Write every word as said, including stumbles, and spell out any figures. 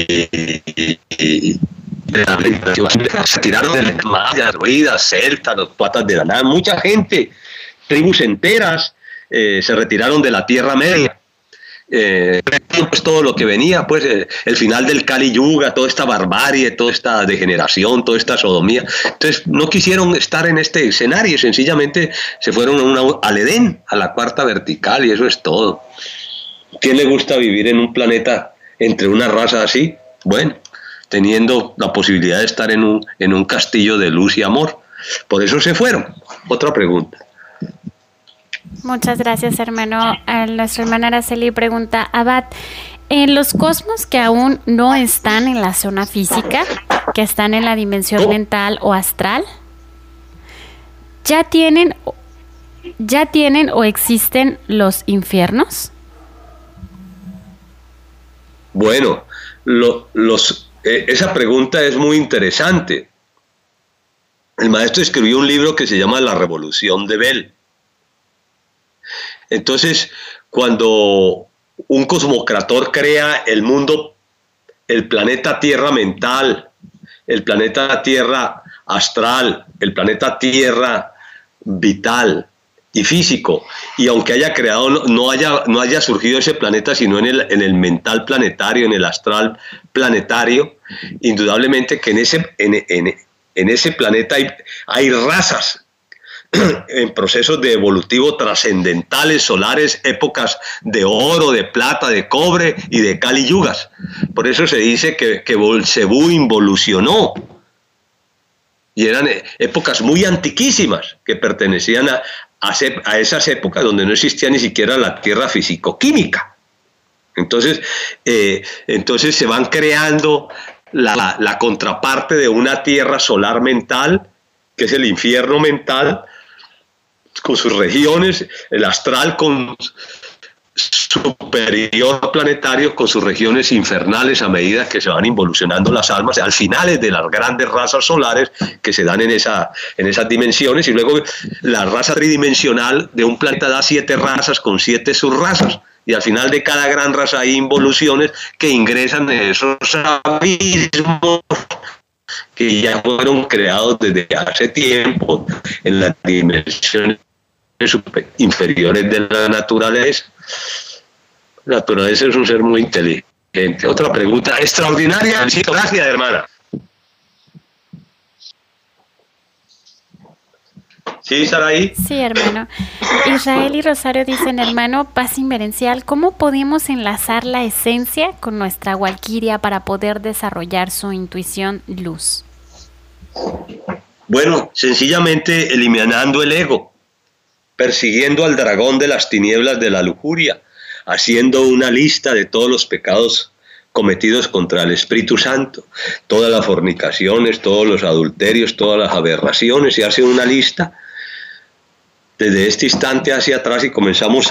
y, y de la meditación, se tiraron de las mayas, druidas, celtas, los patas de la nada, mucha gente, tribus enteras, eh, se retiraron de la Tierra Media. Eh, pues todo lo que venía, pues eh, el final del Kali Yuga, toda esta barbarie, toda esta degeneración, toda esta sodomía. Entonces no quisieron estar en este escenario, sencillamente se fueron a una, al Edén, a la cuarta vertical, y eso es todo. ¿Quién le gusta vivir en un planeta entre una raza así? Bueno, teniendo la posibilidad de estar en un, en un castillo de luz y amor. Por eso se fueron. Otra pregunta. Muchas gracias, hermano. A nuestra hermana Araceli pregunta, Abad, en los cosmos que aún no están en la zona física, que están en la dimensión oh. mental o astral, ¿ya tienen, ya tienen o existen los infiernos? Bueno, lo, los, eh, esa pregunta es muy interesante. El maestro escribió un libro que se llama La Revolución de Bel. Entonces, cuando un cosmocrator crea el mundo, el planeta Tierra mental, el planeta Tierra astral, el planeta Tierra vital y físico, y aunque haya creado, no, no, haya, no haya surgido ese planeta, sino en el, en el mental planetario, en el astral planetario, indudablemente que en ese, en, en, en ese planeta hay, hay razas en procesos de evolutivo trascendentales, solares, épocas de oro, de plata, de cobre y de Kali Yugas. Por eso se dice que, que Belcebú involucionó. Y eran épocas muy antiquísimas que pertenecían a, a, a esas épocas donde no existía ni siquiera la tierra físico-química. Entonces, eh, entonces se van creando la, la contraparte de una tierra solar mental, que es el infierno mental, con sus regiones, el astral con superior planetario, con sus regiones infernales a medida que se van involucionando las almas, al final de las grandes razas solares que se dan en, esa, en esas dimensiones, y luego la raza tridimensional de un planeta da siete razas con siete subrazas, y al final de cada gran raza hay involuciones que ingresan en esos abismos que ya fueron creados desde hace tiempo en las dimensiones inferiores de la naturaleza. La naturaleza es un ser muy inteligente. Otra pregunta extraordinaria. Gracias, hermana. ¿Sí, Saraí? Sí, hermano. Israel y Rosario dicen, hermano, paz inmerencial, ¿cómo podemos enlazar la esencia con nuestra Walquiria para poder desarrollar su intuición luz? Bueno, sencillamente eliminando el ego, persiguiendo al dragón de las tinieblas de la lujuria, haciendo una lista de todos los pecados cometidos contra el Espíritu Santo, todas las fornicaciones, todos los adulterios, todas las aberraciones, y hace una lista desde este instante hacia atrás y comenzamos